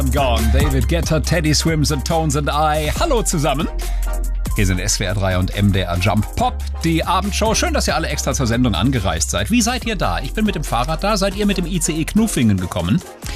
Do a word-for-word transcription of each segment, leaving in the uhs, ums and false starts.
Gone, David Guetta, Teddy Swims and Tones and I. Hallo zusammen. Hier sind S W R drei und M D R Jump Pop, die Abendshow. Schön, dass ihr alle extra zur Sendung angereist seid. Wie seid ihr da? Ich bin mit dem Fahrrad da. Seid ihr mit dem I C E Knuffingen gekommen?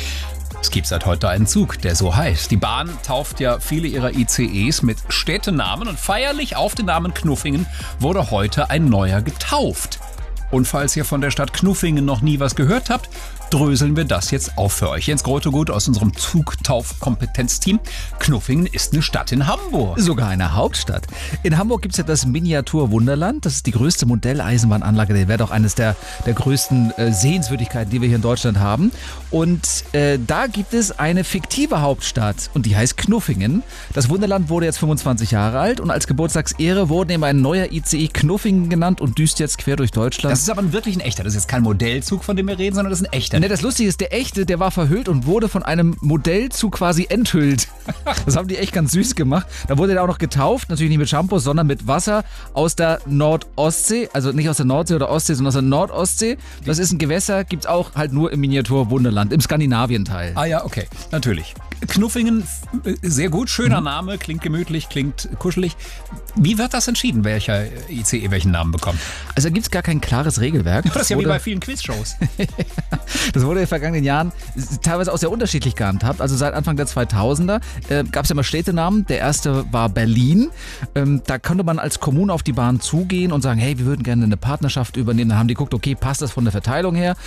Es gibt seit heute einen Zug, der so heißt. Die Bahn tauft ja viele ihrer I C Es mit Städtenamen und feierlich auf den Namen Knuffingen wurde heute ein neuer getauft. Und falls ihr von der Stadt Knuffingen noch nie was gehört habt, dröseln wir das jetzt auf für euch. Jens Grotegut aus unserem Zugtauf-Kompetenzteam. Knuffingen ist eine Stadt in Hamburg. Sogar eine Hauptstadt. In Hamburg gibt es ja das Miniatur-Wunderland. Das ist die größte Modelleisenbahnanlage der Welt, auch eines der, der größten äh, Sehenswürdigkeiten, die wir hier in Deutschland haben. Und äh, da gibt es eine fiktive Hauptstadt und die heißt Knuffingen. Das Wunderland wurde jetzt fünfundzwanzig Jahre alt und als Geburtstagsehre wurde eben ein neuer I C E Knuffingen genannt und düst jetzt quer durch Deutschland. Das ist aber wirklich ein echter. Das ist jetzt kein Modellzug, von dem wir reden, sondern das ist ein echter. Ne, das Lustige ist, der echte, der war verhüllt und wurde von einem Modellzug quasi enthüllt. Das haben die echt ganz süß gemacht. Da wurde der auch noch getauft, natürlich nicht mit Shampoo, sondern mit Wasser aus der Nordostsee. Also nicht aus der Nordsee oder Ostsee, sondern aus der Nordostsee. Das ist ein Gewässer, gibt es auch halt nur im Miniatur-Wunderland, im Skandinavien-Teil. Ah ja, okay, natürlich. Knuffingen, sehr gut, schöner mhm. Name, klingt gemütlich, klingt kuschelig. Wie wird das entschieden, welcher I C E welchen Namen bekommt? Also da gibt es gar kein klares Regelwerk. Das ist ja wie bei vielen Quizshows. Das wurde in den vergangenen Jahren teilweise auch sehr unterschiedlich gehandhabt. Also seit Anfang der zweitausender äh, gab es ja mal Städtenamen. Der erste war Berlin. Ähm, da konnte man als Kommune auf die Bahn zugehen und sagen, hey, wir würden gerne eine Partnerschaft übernehmen. Dann haben die geguckt, okay, passt das von der Verteilung her?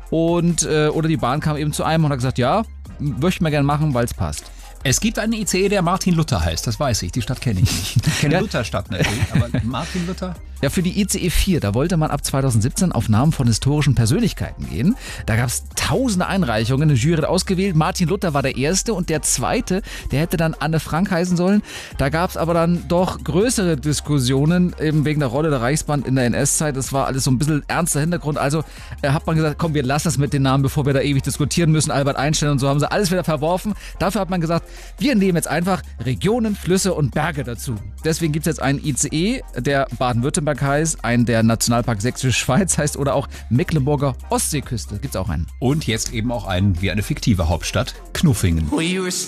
Und äh, oder die Bahn kam eben zu einem und hat gesagt, ja, möchten wir gerne machen, weil es passt. Es gibt einen I C E, der Martin Luther heißt, das weiß ich, die Stadt kenne ich nicht. Ich kenne Ja. Lutherstadt natürlich, aber Martin Luther? Ja, für die I C E vier, da wollte man ab zweitausendsiebzehn auf Namen von historischen Persönlichkeiten gehen. Da gab es tausende Einreichungen, eine Jury hat ausgewählt. Martin Luther war der erste und der zweite, der hätte dann Anne Frank heißen sollen. Da gab es aber dann doch größere Diskussionen, eben wegen der Rolle der Reichsbahn in der N S-Zeit. Das war alles so ein bisschen ernster Hintergrund. Also äh, hat man gesagt, komm, wir lassen das mit den Namen, bevor wir da ewig diskutieren müssen. Albert Einstein und so haben sie alles wieder verworfen. Dafür hat man gesagt, wir nehmen jetzt einfach Regionen, Flüsse und Berge dazu. Deswegen gibt es jetzt einen I C E, der Baden-Württemberg heißt, einen der Nationalpark Sächsische Schweiz heißt oder auch Mecklenburger Ostseeküste. Gibt es auch einen. Und jetzt eben auch einen wie eine fiktive Hauptstadt, Knuffingen.